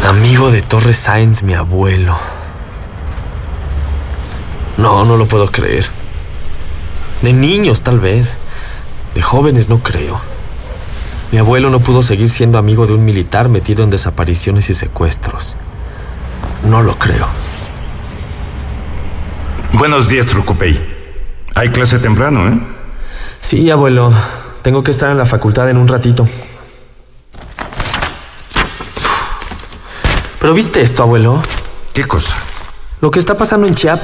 Amigo de Torres Sáenz, mi abuelo. No lo puedo creer. De niños, tal vez. De jóvenes, no creo. Mi abuelo no pudo seguir siendo amigo de un militar metido en desapariciones y secuestros. No lo creo. Buenos días, Trucupey. Hay clase temprano, ¿eh? Sí, abuelo. Tengo que estar en la facultad en un ratito. ¿Pero viste esto, abuelo? ¿Qué cosa? Lo que está pasando en Chiapas.